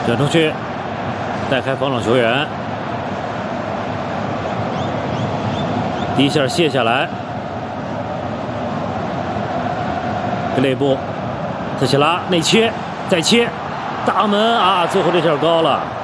转出去，带开防守球员，第一下卸下来，格雷布，特谢拉内切，再切，大门啊！最后这下高了。